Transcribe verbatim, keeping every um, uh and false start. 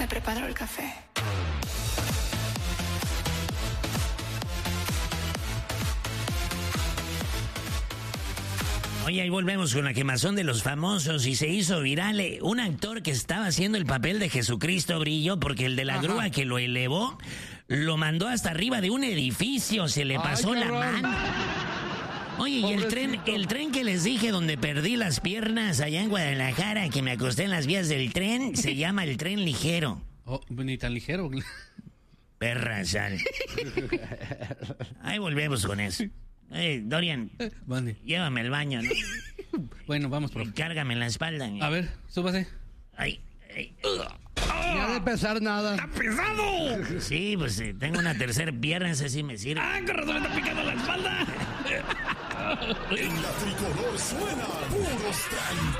me preparo el café. Oye, ahí volvemos con la quemazón de los famosos y se hizo viral eh, un actor que estaba haciendo el papel de Jesucristo Brillo porque el de la Ajá. grúa que lo elevó lo mandó hasta arriba de un edificio, se le pasó Ay, la mano. Oye, Pobrecito. y el tren, el tren que les dije donde perdí las piernas allá en Guadalajara, que me acosté en las vías del tren, se llama el tren ligero. Oh, ni tan ligero. Perra sal. Ahí volvemos con eso. Eh, Dorian, Mande. llévame al baño, ¿no? Bueno, vamos, profe. Cárgame en la espalda. ¿no? A ver, súbase. Ay, ay. No ha de pesar nada. ¡Está pesado! Sí, pues eh, tengo una tercera pierna, esa sí me sirve. ¡Ah, con razón me está picando la espalda! En la Tricolor suena puros tranquilos.